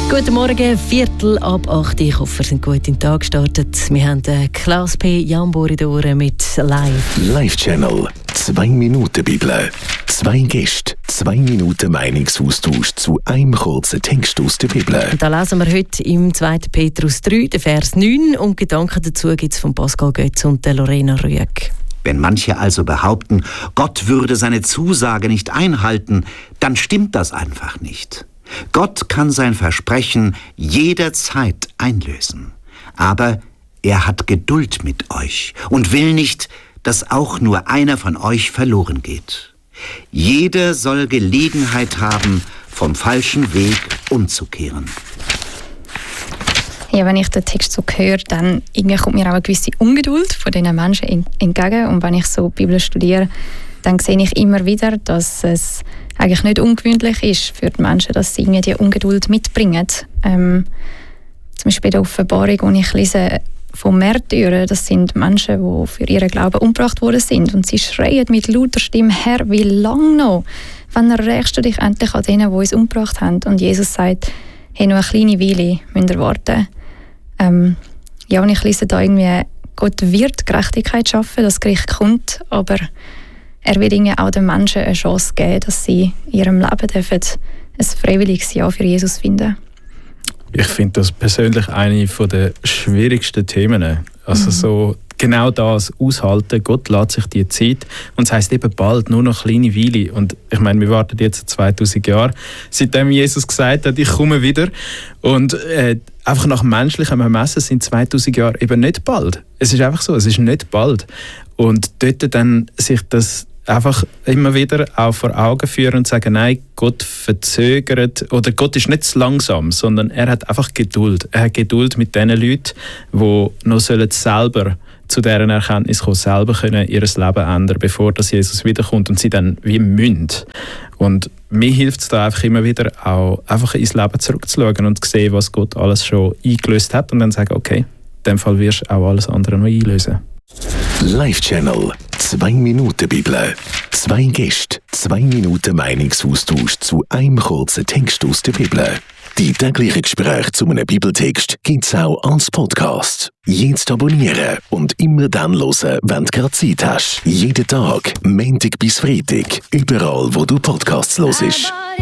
Guten Morgen, 7:45. Ich hoffe, ihr sind gut in den Tag gestartet. Wir haben Klaus P. Jambor in den Ohren mit Live. Live-Channel. 2 Minuten Bibel. 2 Gäste. 2 Minuten Meinungsaustausch zu einem kurzen Text aus der Bibel. Und da lesen wir heute im 2. Petrus 3, den Vers 9. Und Gedanken dazu gibt es von Pascal Götz und Lorena Rüegg. Wenn manche also behaupten, Gott würde seine Zusage nicht einhalten, dann stimmt das einfach nicht. Gott kann sein Versprechen jederzeit einlösen. Aber er hat Geduld mit euch und will nicht, dass auch nur einer von euch verloren geht. Jeder soll Gelegenheit haben, vom falschen Weg umzukehren. Ja, wenn ich den Text so höre, dann irgendwie kommt mir auch eine gewisse Ungeduld von diesen Menschen entgegen. Und wenn ich so die Bibel studiere, dann sehe ich immer wieder, dass es eigentlich nicht ungewöhnlich ist für die Menschen, dass sie irgendwie die Ungeduld mitbringen. Zum Beispiel in der Offenbarung, wo ich lese von Märtyrern, das sind Menschen, die für ihren Glauben umgebracht worden sind. Und sie schreien mit lauter Stimme: Herr, wie lange noch? Wann errächst du dich endlich an denen, die uns umgebracht haben? Und Jesus sagt: Hey, nur eine kleine Weile müsst ihr warten. Ja, und ich lese da irgendwie, Gott wird Gerechtigkeit schaffen, das Gericht kommt, aber er wird irgendwie auch den Menschen eine Chance geben, dass sie in ihrem Leben dürfen ein freiwilliges Ja für Jesus finden. Ich finde das persönlich eine der schwierigsten Themen. Also so genau das aushalten. Gott lässt sich die Zeit und es heisst eben bald nur noch eine kleine Weile. Und ich meine, wir warten jetzt 2000 Jahre, seitdem Jesus gesagt hat, ich komme wieder. Und einfach nach menschlichem Ermessen sind 2000 Jahre eben nicht bald. Es ist einfach so, es ist nicht bald. Und dort dann sich das einfach immer wieder auch vor Augen führen und sagen, nein, Gott verzögert, oder Gott ist nicht zu langsam, sondern er hat einfach Geduld. Er hat Geduld mit den Leuten, die noch selber zu deren Erkenntnis kommen, selber können ihr Leben ändern, bevor das Jesus wiederkommt und sie dann wie müssen. Und mir hilft es da einfach immer wieder auch einfach ins Leben zurückzuschauen und zu sehen, was Gott alles schon eingelöst hat und dann sagen, okay, in dem Fall wirst du auch alles andere noch einlösen. Live-Channel. 2 Minuten Bibel. 2 Gäste. 2 Minuten Meinungsaustausch zu einem kurzen Text aus der Bibel. Die täglichen Gespräche zu einem Bibeltext gibt es auch als Podcast. Jetzt abonnieren und immer dann hören, wenn du gerade Zeit hast. Jeden Tag, Montag bis Freitag, überall, wo du Podcasts hörst.